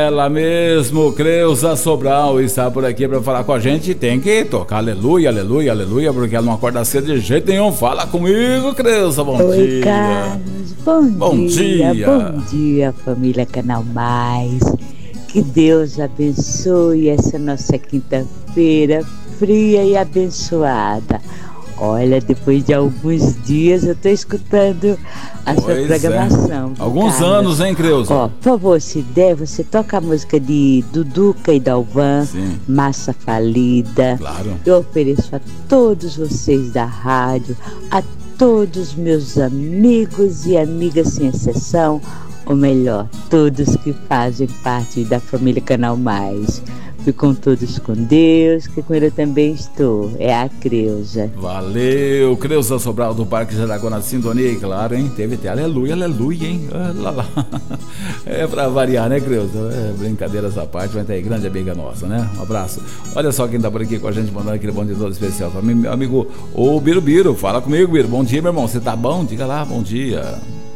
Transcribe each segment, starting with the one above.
Ela mesmo, Creuza Sobral, está por aqui para falar com a gente. Tem que tocar aleluia, aleluia, aleluia, porque ela não acorda cedo de jeito nenhum. Fala comigo, Creuza, bom Oi, dia. Carlos, Bom dia. Bom dia, família Canal Mais. Que Deus abençoe essa nossa quinta-feira fria e abençoada. Olha, depois de alguns dias eu tô escutando a sua programação. Alguns Carlos. anos, hein, Creuza? Ó, por favor, se der, você toca a música de Duduca e Dalvan, Sim. Massa Falida. Claro. Eu ofereço a todos vocês da rádio, a todos meus amigos e amigas sem exceção, ou melhor, todos que fazem parte da família Canal Mais. Ficam todos com Deus, que com ele eu também estou. É a Creuza. Valeu, Creuza Sobral do Parque Jaraguá na sintonia, claro, hein? Teve até aleluia, aleluia, hein? Lá. É pra variar, né, Creuza? Brincadeiras à parte, vai ter aí, grande amiga nossa, né? Um abraço. Olha só quem tá por aqui com a gente, mandando aquele bom dia todo especial pra mim, meu amigo, o Birubiru. Fala comigo, Biru. Bom dia, meu irmão. Você tá bom? Diga lá, bom dia.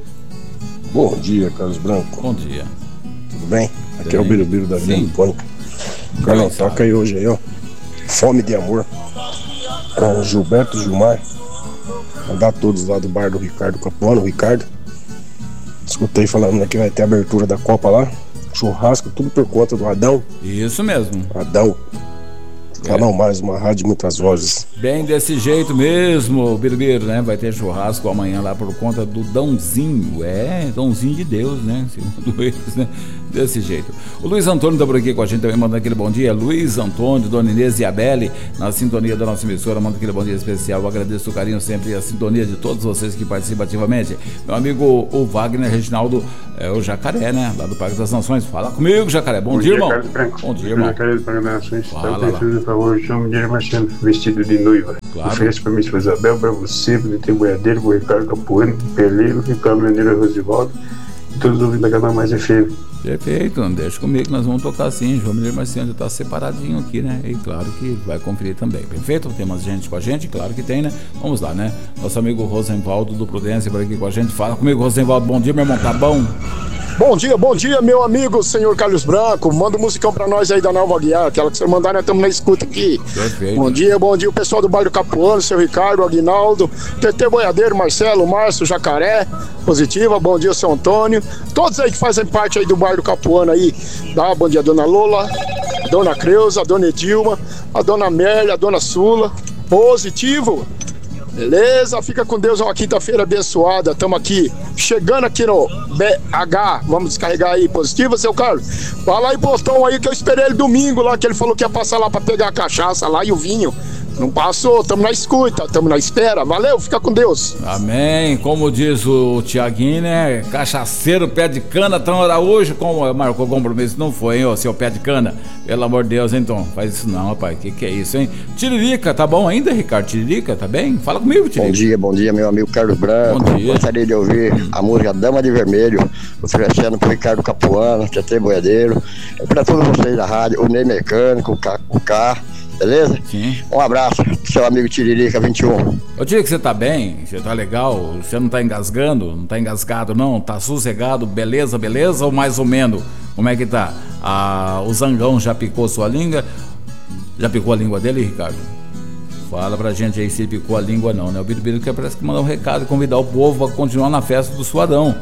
Bom dia, Carlos Branco. Bom dia. Tudo bem? Aqui é o Birubiru da Vila Nipônica. Carlão, toca aí hoje aí, ó. Fome de Amor. Com Gilberto Gilmar. Mandar todos lá do bar do Ricardo Capuano, Ricardo. Escutei falando que vai ter abertura da Copa lá. Churrasco, tudo por conta do Adão. Isso mesmo. Adão. Canal Mais, uma rádio de muitas vozes. Bem desse jeito mesmo, Birubiru, né? Vai ter churrasco amanhã lá por conta do Dãozinho. Dãozinho de Deus, né? Segundo eles, né? Desse jeito. O Luiz Antônio tá por aqui com a gente também, mandando aquele bom dia. Luiz Antônio, Dona Inês e Abeli, na sintonia da nossa emissora, manda aquele bom dia especial. Eu agradeço o carinho sempre e a sintonia de todos vocês que participam ativamente. Meu amigo, o Wagner Reginaldo, o Jacaré, né? Lá do Parque das Nações. Fala comigo, Jacaré. Bom dia, irmão. Carlos Branco. Bom dia, irmão. Jacaré do Parque das Nações. Fala Então, preciso, por favor, chamo de Marcelo, vestido de noiva. Claro. Ofereço pra minha esposa Isabel, pra você, pro DT Boiadeiro, pro Ricardo Capuano, pro Peleiro, Ricardo Mendeira Rosivaldo e todos os ouvintes da Canal Mais FM. Perfeito, deixa comigo, nós vamos tocar sim. João Mineiro Marciano já tá separadinho aqui, né? E claro que vai conferir também, perfeito? Tem mais gente com a gente, claro que tem, né? Vamos lá, né? Nosso amigo Rosenvaldo do Prudência por aqui com a gente. Fala comigo, Rosenvaldo, bom dia, meu irmão, tá bom? Bom dia, meu amigo, senhor Carlos Branco. Manda um musicão pra nós aí da Nova Guiar, aquela que você mandar, nós estamos na escuta aqui. Perfeito. Bom dia, o pessoal do bairro Capuano, seu Ricardo, Aguinaldo, TT Boiadeiro, Marcelo, Márcio, Jacaré, Positiva, bom dia, seu Antônio. Todos aí que fazem parte aí do bairro Capuano aí. Bom dia, dona Lola, dona Creuza, a dona Edilma, a dona Amélia, a dona Sula. Positivo. Beleza, fica com Deus, uma quinta-feira abençoada. Estamos aqui, chegando aqui no BH. Vamos descarregar aí, Positiva, seu Carlos? Fala aí, Postão, aí que eu esperei ele domingo lá, que ele falou que ia passar lá pra pegar a cachaça lá e o vinho. Não passou, estamos na escuta, estamos na espera. Valeu, fica com Deus. Amém. Como diz o Tiaguinho, né? Cachaceiro, pé de cana, Tom Araújo, como marcou compromisso, não foi, hein, ô, seu pé de cana? Pelo amor de Deus, hein, Tom? Faz isso não, rapaz. Que é isso, hein? Tiririca, tá bom ainda, Ricardo? Tiririca, tá bem? Fala comigo, Tiririca. Bom dia, meu amigo Carlos Branco. Bom dia. Gostaria de ouvir a música Dama de Vermelho, oferecendo pro Ricardo Capuano, TT Boiadeiro, para todos vocês da rádio, o Ney Mecânico, o K. Beleza? Sim. Um abraço, seu amigo Tiririca 21. Eu diria que você tá bem, você tá legal, você não tá engasgando, não tá engasgado não, tá sossegado, beleza, ou mais ou menos? Como é que tá? O Zangão já picou sua língua? Já picou a língua dele, Ricardo? Fala pra gente aí se ele picou a língua não, né? O Birubiru que parece que mandar um recado e convidar o povo a continuar na festa do Suadão.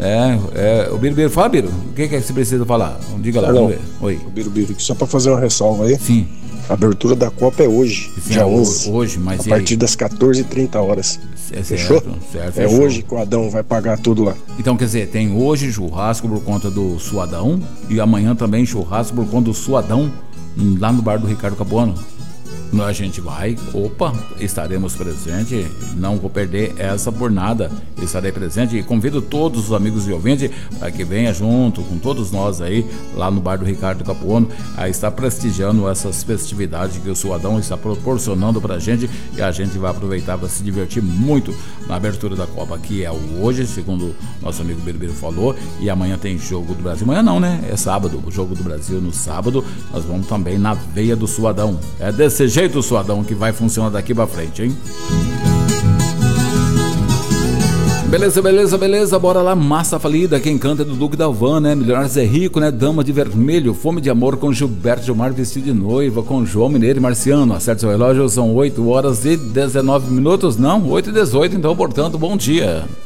O Birubiru, fala, Biru, o que é que você precisa falar? Diga lá, vamos ver. Oi. O Birubiru, só pra fazer uma ressalva aí. Sim. A abertura da Copa é hoje, Sim, dia 11. Hoje, mas a partir das 14h30. Fechou? Certo. É hoje que o Adão vai pagar tudo lá. Então, quer dizer, tem hoje churrasco por conta do Suadão e amanhã também churrasco por conta do Suadão lá no bar do Ricardo Capuano. A gente vai, estaremos presentes, não vou perder essa por nada, estarei presente e convido todos os amigos e ouvintes para que venha junto com todos nós aí, lá no bar do Ricardo Capuano, a estar prestigiando essas festividades que o Suadão está proporcionando pra gente e a gente vai aproveitar para se divertir muito na abertura da Copa, que é hoje, segundo nosso amigo Birubiru falou, e amanhã tem Jogo do Brasil, amanhã não, né? É sábado, o Jogo do Brasil no sábado, nós vamos também na veia do Suadão, é desse jeito o Suadão que vai funcionar daqui pra frente, hein? Beleza, bora lá, Massa Falida, quem canta é do Duque Dalvan, né? Milionários é Rico, né? Dama de Vermelho, Fome de Amor com Gilberto Gilmar vestido de noiva, com João Mineiro e Marciano. Acerte seu relógio, são 8 horas e 19 minutos, não, 8 e 18, então, portanto, bom dia.